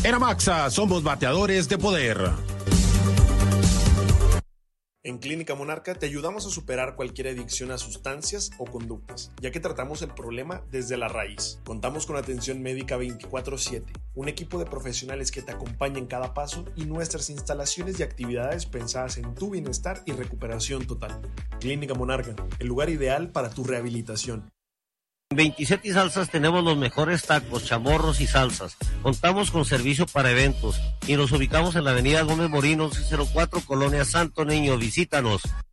En Amaxa somos bateadores de poder. En Clínica Monarca te ayudamos a superar cualquier adicción a sustancias o conductas, ya que tratamos el problema desde la raíz. Contamos con atención médica 24/7, un equipo de profesionales que te acompaña en cada paso y nuestras instalaciones y actividades pensadas en tu bienestar y recuperación total. Clínica Monarca, el lugar ideal para tu rehabilitación. En 27 y Salsas tenemos los mejores tacos, chamorros y salsas. Contamos con servicio para eventos y nos ubicamos en la avenida Gómez Morín 1104, Colonia Santo Niño. Visítanos.